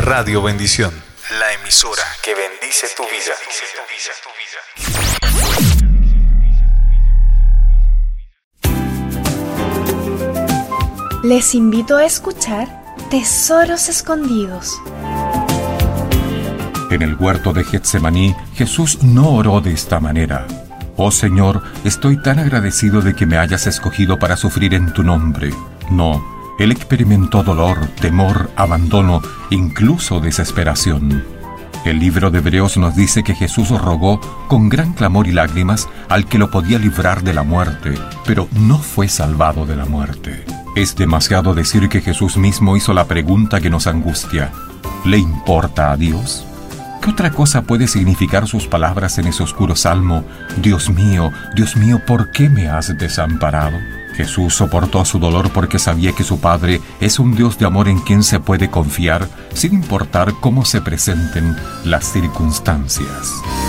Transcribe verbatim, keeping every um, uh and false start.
Radio Bendición, la emisora que bendice tu vida. Les invito a escuchar Tesoros Escondidos. En el huerto de Getsemaní, Jesús no oró de esta manera: «Oh Señor, estoy tan agradecido de que me hayas escogido para sufrir en tu nombre». No, Él experimentó dolor, temor, abandono, incluso desesperación. El libro de Hebreos nos dice que Jesús rogó con gran clamor y lágrimas al que lo podía librar de la muerte, pero no fue salvado de la muerte. Es demasiado decir que Jesús mismo hizo la pregunta que nos angustia: ¿le importa a Dios? ¿Qué otra cosa puede significar sus palabras en ese oscuro salmo? Dios mío, Dios mío, ¿por qué me has desamparado? Jesús soportó su dolor porque sabía que su Padre es un Dios de amor en quien se puede confiar sin importar cómo se presenten las circunstancias.